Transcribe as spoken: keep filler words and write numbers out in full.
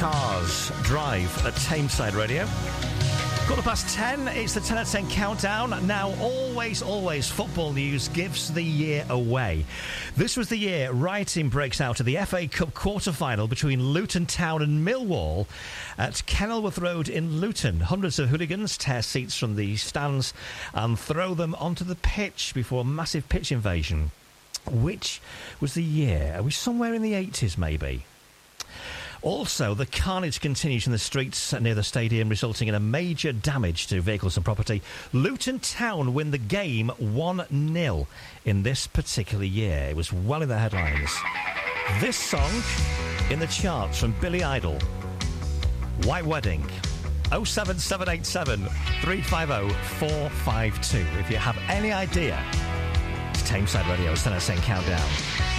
Cars Drive at Tameside Radio. Quarter past ten, it's the ten at ten countdown. Now, always, always, football news gives the year away. This was the year rioting breaks out at the F A Cup quarter-final between Luton Town and Millwall at Kenilworth Road in Luton. Hundreds of hooligans tear seats from the stands and throw them onto the pitch before a massive pitch invasion. Which was the year? Are we somewhere in the eighties, maybe? Also, the carnage continues in the streets near the stadium, resulting in a major damage to vehicles and property. Luton Town win the game one nil in this particular year. It was well in the headlines. This song in the charts from Billy Idol, White Wedding. oh seven seven eight seven, three five oh, four five two. If you have any idea, it's Tameside Radio's ten at ten countdown.